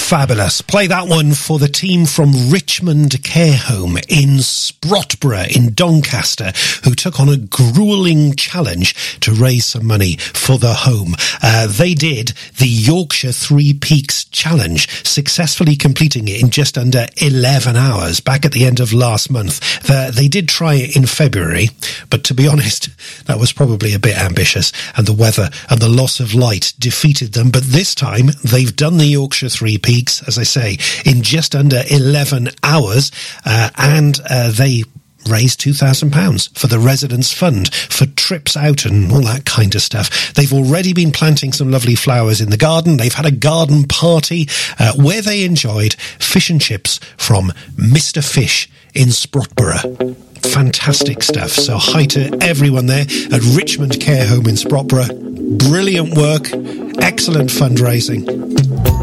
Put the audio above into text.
Fabulous. Play that one for the team from Richmond Care Home in Sprotborough in Doncaster, who took on a grueling challenge to raise some money for the home. They did the Yorkshire Three Peaks Challenge, successfully completing it in just under 11 hours back at the end of last month. They did try it in February, but to be honest, that was probably a bit ambitious, and the weather and the loss of light defeated them. But this time, they've done the Yorkshire Three Peaks, as I say, in just under 11 hours, and they raised £2,000 for the Residents' Fund for trips out and all that kind of stuff. They've already been planting some lovely flowers in the garden. They've had a garden party where they enjoyed fish and chips from Mr. Fish in Sprotborough. Fantastic stuff. So hi to everyone there at Richmond Care Home in Sprotborough. Brilliant work. Excellent fundraising.